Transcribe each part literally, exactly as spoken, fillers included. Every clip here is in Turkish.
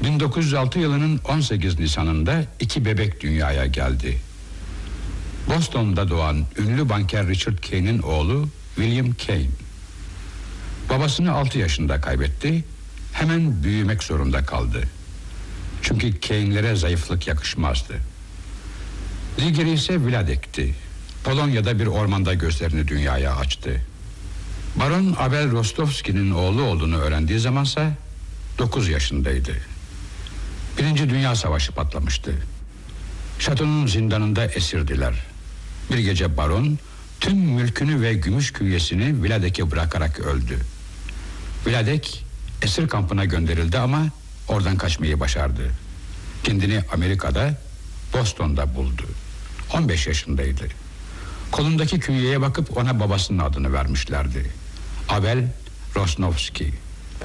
bin dokuz yüz altı yılının on sekiz Nisan'ında iki bebek dünyaya geldi. Boston'da doğan ünlü banker Richard Kane'in oğlu William Kane. Babasını altı yaşında kaybetti, hemen büyümek zorunda kaldı. Çünkü Kane'lere zayıflık yakışmazdı. Diğeri ise Vladek'ti. Polonya'da bir ormanda gözlerini dünyaya açtı. Baron Abel Rostovski'nin oğlu olduğunu öğrendiği zamansa dokuz yaşındaydı. Birinci Dünya Savaşı patlamıştı. Şatonun zindanında esirdiler. Bir gece baron tüm mülkünü ve gümüş künyesini Vladek'e bırakarak öldü. Vladek esir kampına gönderildi ama oradan kaçmayı başardı. Kendini Amerika'da, Boston'da buldu. on beş yaşındaydı. Kolundaki künyeye bakıp ona babasının adını vermişlerdi. Abel Rostovski.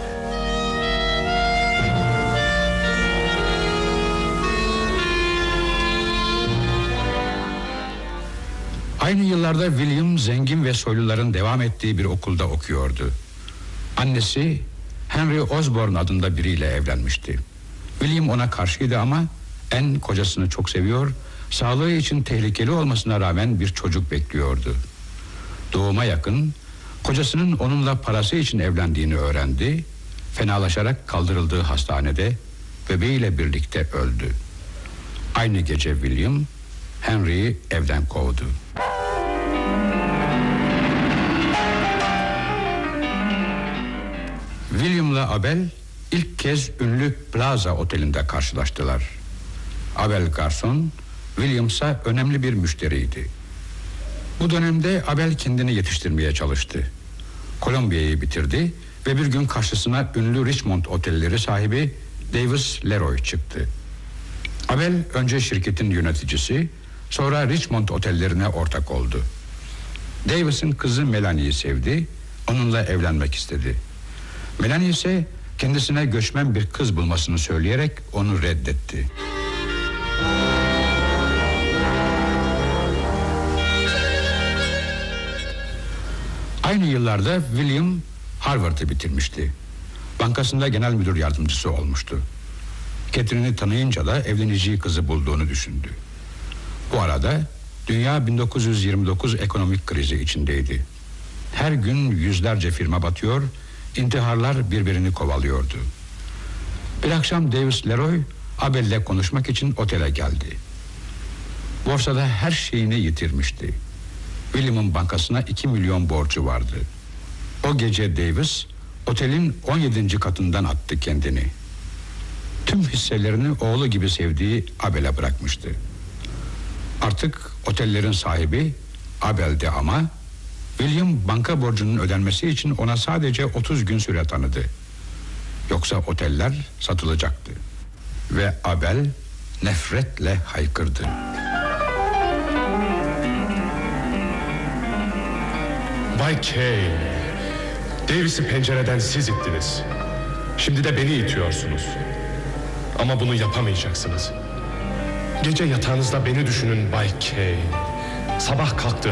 Aynı yıllarda William zengin ve soyluların devam ettiği bir okulda okuyordu. Annesi Henry Osborne adında biriyle evlenmişti. William ona karşıydı ama en kocasını çok seviyor, sağlığı için tehlikeli olmasına rağmen bir çocuk bekliyordu. Doğuma yakın kocasının onunla parası için evlendiğini öğrendi. Fenalaşarak kaldırıldığı hastanede bebeğiyle birlikte öldü. Aynı gece William Henry'yi evden kovdu. William'la Abel ilk kez ünlü Plaza Oteli'nde karşılaştılar. Abel garson, William ise önemli bir müşteriydi. Bu dönemde Abel kendini yetiştirmeye çalıştı. Kolombiya'yı bitirdi ve bir gün karşısına ünlü Richmond Otelleri sahibi Davis Leroy çıktı. Abel önce şirketin yöneticisi, sonra Richmond Otellerine ortak oldu. Davis'in kızı Melanie'yi sevdi, onunla evlenmek istedi. Melanie ise kendisine göçmen bir kız bulmasını söyleyerek onu reddetti. Aynı yıllarda William Harvard'ı bitirmişti. Bankasında genel müdür yardımcısı olmuştu. Catherine'i tanıyınca da evleneceği kızı bulduğunu düşündü. Bu arada dünya bin dokuz yüz yirmi dokuz ekonomik krizi içindeydi. Her gün yüzlerce firma batıyor, intiharlar birbirini kovalıyordu. Bir akşam Davis Leroy Abel'le konuşmak için otele geldi. Borsada her şeyini yitirmişti. William'ın bankasına iki milyon borcu vardı. O gece Davis otelin on yedinci katından attı kendini. Tüm hisselerini oğlu gibi sevdiği Abel'e bırakmıştı. Artık otellerin sahibi Abel'di ama William banka borcunun ödenmesi için ona sadece otuz gün süre tanıdı. Yoksa oteller satılacaktı. Ve Abel nefretle haykırdı. Bay Kane, Davis'i pencereden siz ittiniz. Şimdi de beni itiyorsunuz. Ama bunu yapamayacaksınız. Gece yatağınızda beni düşünün Bay Kane. Sabah kalktığınızda